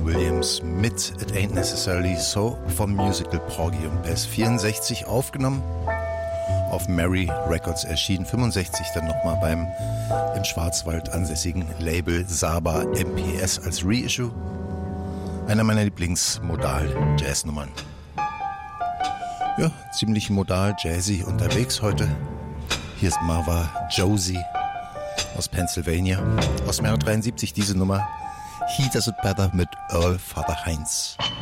Williams mit It Ain't Necessarily So vom Musical Porgy und Bess. 64 aufgenommen, auf Mary Records erschienen, 65 dann nochmal beim im Schwarzwald ansässigen Label Saba MPS als Reissue. Einer meiner Lieblingsmodal-Jazz-Nummern. Ja, ziemlich modal, jazzy unterwegs heute. Hier ist Marva Josie aus Pennsylvania. Aus dem Jahr 73 diese Nummer. He Does It Better mit Earl Father Heinz.